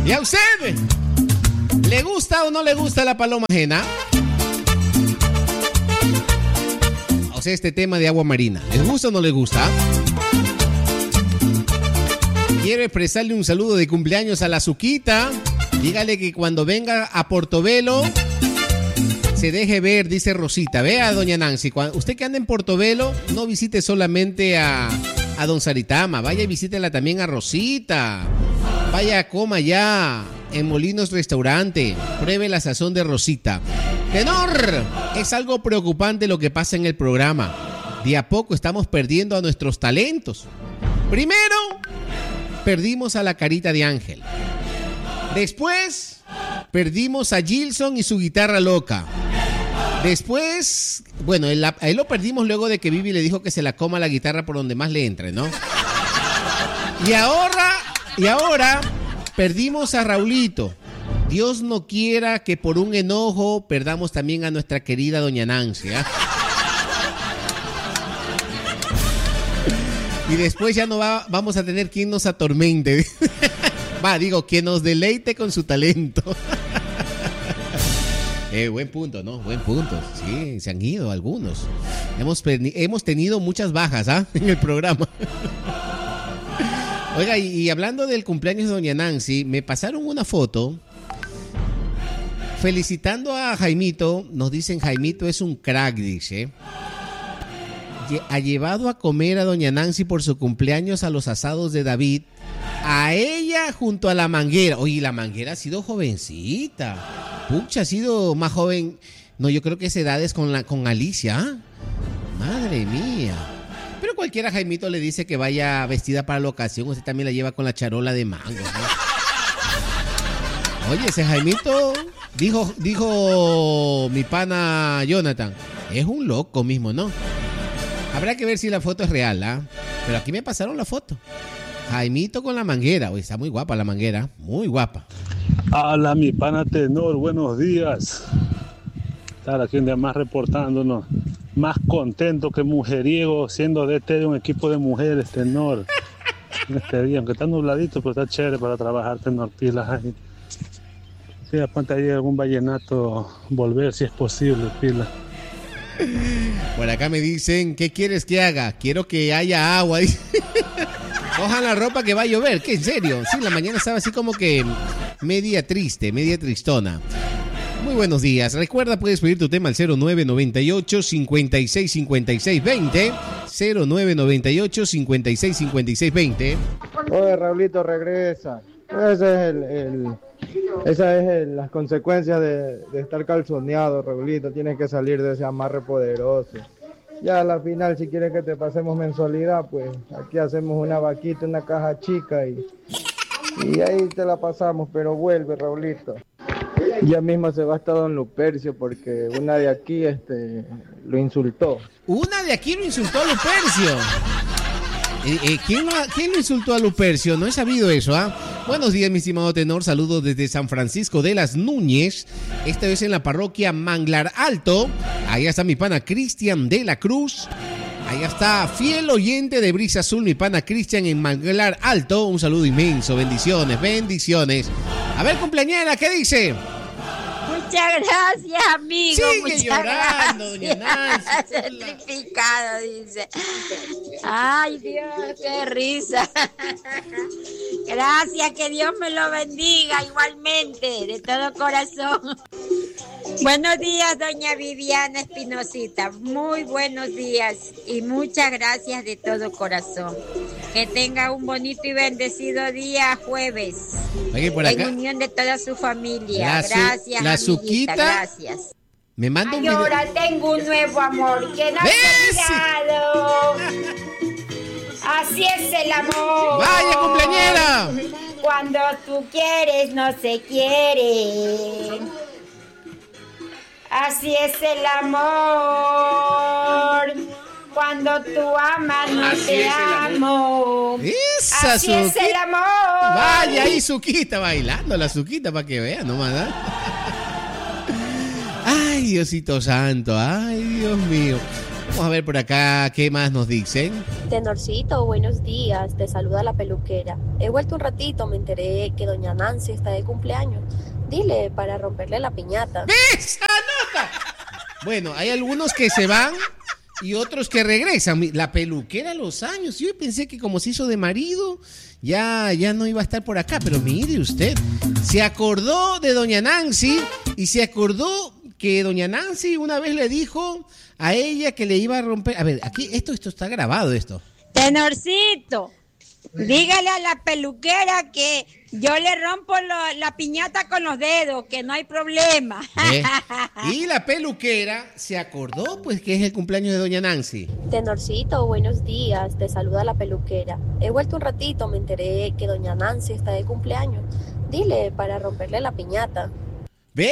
¿Y a usted? ¿Le gusta o no le gusta la paloma ajena? O sea, este tema de agua marina, ¿les gusta o no les gusta? Quiero expresarle un saludo de cumpleaños a la Zuquita. Dígale que cuando venga a Portobelo se deje ver, dice Rosita. Vea, doña Nancy, usted que anda en Portobelo, no visite solamente a don Saritama, vaya y visítela también a Rosita. Vaya, coma ya en Molinos Restaurante, pruebe la sazón de Rosita. Tenor, es algo preocupante lo que pasa en el programa. De a poco estamos perdiendo a nuestros talentos. Primero, perdimos a la Carita de Ángel. Después, perdimos a Gilson y su guitarra loca. Después, bueno, él lo perdimos luego de que Vivi le dijo que se la coma la guitarra por donde más le entre, ¿no? Y ahora perdimos a Raulito. Dios no quiera que por un enojo perdamos también a nuestra querida doña Nancy, ¿eh? Y después ya no vamos a tener quien nos atormente. Quien nos deleite con su talento. Buen punto, ¿no? Buen punto. Sí, se han ido algunos. Hemos tenido muchas bajas, en el programa. Oiga, y hablando del cumpleaños de doña Nancy, me pasaron una foto felicitando a Jaimito. Nos dicen, Jaimito es un crack, dice. Ha llevado a comer a doña Nancy por su cumpleaños a los asados de David. A ella junto a la Manguera. Oye, la Manguera ha sido jovencita. Pucha, ha sido más joven. No, yo creo que esa edad es con Alicia. ¿Ah? Madre mía. Pero cualquiera Jaimito le dice que vaya vestida para la ocasión. Usted también la lleva con la charola de mango, ¿no? Oye, ese Jaimito, dijo mi pana Jonathan, es un loco mismo, ¿no? Habrá que ver si la foto es real, ¿ah? Pero aquí me pasaron la foto. Jaimito con la Manguera. Oye, está muy guapa la Manguera. Muy guapa. Hola, mi pana Tenor. Buenos días. Estar aquí un día más reportándonos. Más contento que mujeriego siendo DT de un equipo de mujeres, Tenor. En este día, aunque está nubladito, pero está chévere para trabajar, Tenor. Pilas ahí. Sí, aponte ahí algún vallenato. Volver si es posible, pilas. Por acá me dicen, ¿qué quieres que haga? Quiero que haya agua. Cojan la ropa que va a llover. ¿Qué? ¿En serio? Sí, la mañana estaba así como que media triste, media tristona. Muy buenos días. Recuerda, puedes pedir tu tema al 0998-565620. 0998-565620. Oye, Raulito, regresa. Esa es las consecuencias de estar calzoneado, Raulito. Tienes que salir de ese amarre poderoso. Ya a la final, si quieres que te pasemos mensualidad, pues aquí hacemos una vaquita, una caja chica y ahí te la pasamos, pero vuelve, Raulito. Ya mismo se va hasta don Lupercio porque una de aquí lo insultó. ¿Una de aquí lo insultó a Lupercio? ¿Quién lo insultó a Lupercio? No he sabido eso, ¿ah? Buenos días, mi estimado Tenor. Saludos desde San Francisco de las Núñez. Esta vez en la parroquia Manglar Alto. Ahí está mi pana Cristian de la Cruz. Ahí está, fiel oyente de Brisa Azul, mi pana Cristian en Manglar Alto. Un saludo inmenso. Bendiciones, bendiciones. A ver, cumpleañera, ¿qué dice? Muchas gracias, amigo. Sigue muchas llorando, gracias. doña Nancy. Certificado, dice. Ay, Dios, qué risa. Gracias, que Dios me lo bendiga igualmente, de todo corazón. Buenos días, doña Viviana Espinosita. Muy buenos días y muchas gracias de todo corazón. Que tenga un bonito y bendecido día jueves. Oye, por acá, en unión de toda su familia. Gracias, la amiguita, Zuquita gracias. me manda un Ay, video. ahora tengo un nuevo amor que no ha llegado. Así es el amor. ¡Vaya, cumpleañera! Cuando tú quieres, no se quiere. Así es el amor. Cuando tú amas, no Así te es el amo. Esa Así es Zuquita. el amor. Vaya ahí, Zuquita, bailando la Zuquita para que vean nomás, ¿ah? Ay, Diosito santo, ay, Dios mío. Vamos a ver por acá qué más nos dicen. Tenorcito, buenos días, te saluda la peluquera. He vuelto un ratito, me enteré que doña Nancy está de cumpleaños. Dile para romperle la piñata. ¡Esa nota! Bueno, hay algunos que se van y otros que regresan. La peluquera a los años. Yo pensé que como se hizo de marido, ya no iba a estar por acá. Pero mire usted, se acordó de doña Nancy y se acordó que doña Nancy una vez le dijo a ella que le iba a romper. A ver, aquí esto está grabado esto. Tenorcito, dígale a la peluquera que yo le rompo la piñata con los dedos, que no hay problema. Y la peluquera se acordó pues que es el cumpleaños de doña Nancy. Tenorcito, buenos días, te saluda la peluquera. He vuelto un ratito, me enteré que doña Nancy está de cumpleaños. Dile para romperle la piñata. ¿Ves?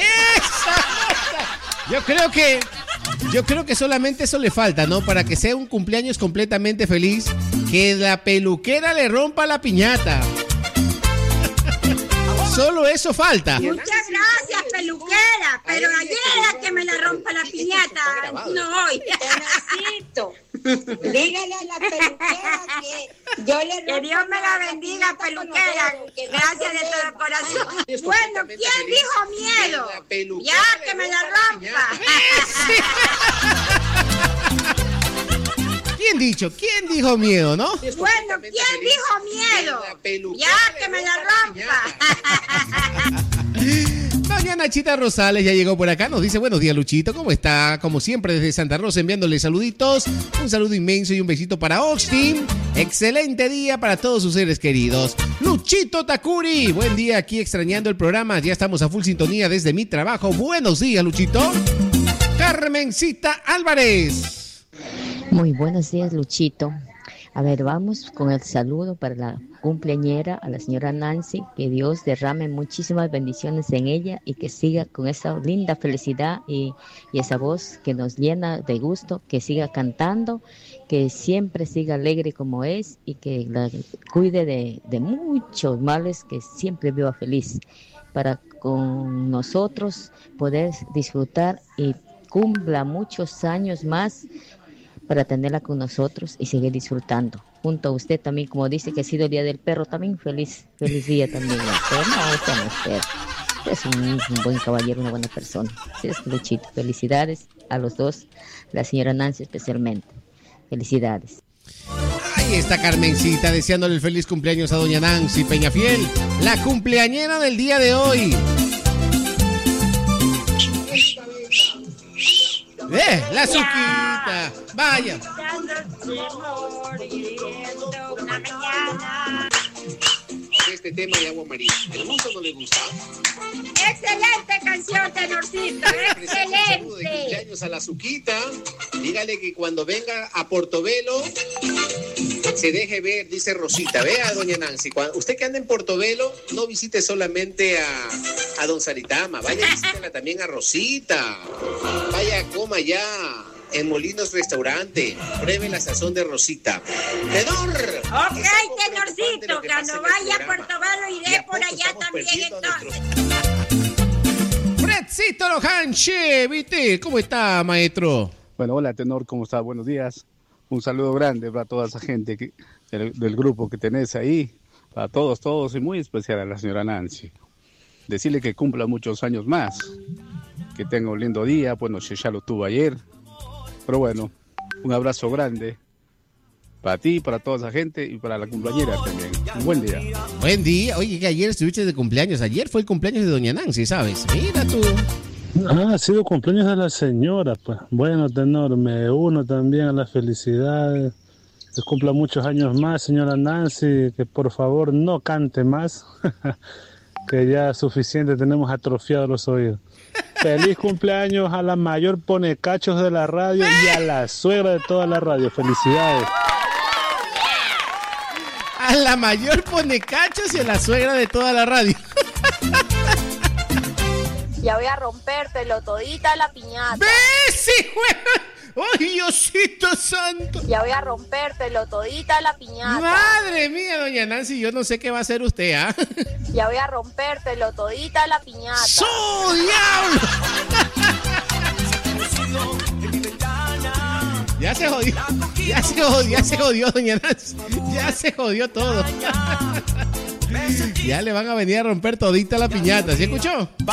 Yo creo que solamente eso le falta, ¿no? Para que sea un cumpleaños completamente feliz, que la peluquera le rompa la piñata. Solo eso falta. Muchas gracias, peluquera, pero ayer era que me la rompa la piñata, no hoy. Tenorcito, dígale a la peluquera que yo le rompo. Que Dios me la bendiga, peluquera. Gracias de todo corazón. Bueno, ¿quién dijo miedo? Ya, que me la rompa. ¿Quién dijo miedo, no? Bueno, ¿quién dijo miedo? Ya, que me la rompa. Doña Nachita Rosales ya llegó por acá, nos dice buenos días Luchito, ¿cómo está? Como siempre desde Santa Rosa enviándole saluditos, un saludo inmenso y un besito para Austin. Excelente día para todos sus seres queridos. Luchito Takuri, buen día aquí extrañando el programa, ya estamos a full sintonía desde mi trabajo. Buenos días Luchito. Carmencita Álvarez. Muy buenos días, Luchito. A ver, vamos con el saludo para la cumpleañera, a la señora Nancy. Que Dios derrame muchísimas bendiciones en ella y que siga con esa linda felicidad y esa voz que nos llena de gusto, que siga cantando, que siempre siga alegre como es y que la cuide de muchos males, que siempre viva feliz para con nosotros poder disfrutar y cumpla muchos años más para tenerla con nosotros y seguir disfrutando. Junto a usted también, como dice que ha sido el Día del Perro, también feliz día también. Es un buen caballero, una buena persona. Sí, es Luchito. Felicidades a los dos, la señora Nancy especialmente. Felicidades. Ahí está Carmencita deseándole el feliz cumpleaños a doña Nancy Peñafiel, la cumpleañera del día de hoy. La Suquita. Vaya. Este tema de Agua María, ¿el mundo no le gusta? Excelente canción, Tenorcito. Excelente. Un saludo de cumpleaños a la Suquita. Dígale que cuando venga a Portobelo se deje ver, dice Rosita. Vea, doña Nancy, usted que anda en Portobelo, no visite solamente a don Saritama, vaya, visítela también a Rosita. Vaya, coma ya en Molinos Restaurante. Pruebe la sazón de Rosita. ¡Tenor! Ok, Tenorcito, cuando vaya a Portobelo iré por allá también entonces. Fredcito Lojanche, ¿viste? ¿Cómo está, maestro? Bueno, hola, Tenor, ¿cómo está? Buenos días. Un saludo grande para toda esa gente del grupo que tenés ahí. Para todos y muy especial a la señora Nancy. Decirle que cumpla muchos años más. Que tenga un lindo día. Bueno, ya lo tuvo ayer. Pero bueno, un abrazo grande para ti, para toda esa gente y para la cumpleañera también. Un buen día. Buen día. Oye, que ayer estuviste de cumpleaños. Ayer fue el cumpleaños de doña Nancy, ¿sabes? Mira tú. Ha sido cumpleaños de la señora, pues. Bueno, Tenor, me uno también a las felicidades. Que cumpla muchos años más, señora Nancy. Que por favor no cante más. Que ya suficiente tenemos atrofiados los oídos. Feliz cumpleaños a la mayor ponecachos de la radio y a la suegra de toda la radio. Felicidades. A la mayor ponecachos y a la suegra de toda la radio. Ya voy a rompértelo todita la piñata. ¡Sí, güey! ¡Ay, Diosito santo! Ya voy a rompértelo todita la piñata. ¡Madre mía, doña Nancy! Yo no sé qué va a hacer usted, ¿ah? Ya voy a rompértelo todita la piñata. ¡Su diablo! Ya se jodió, doña Nancy. Ya se jodió todo. Ya le van a venir a romper todita la piñata. ¿Sí escuchó?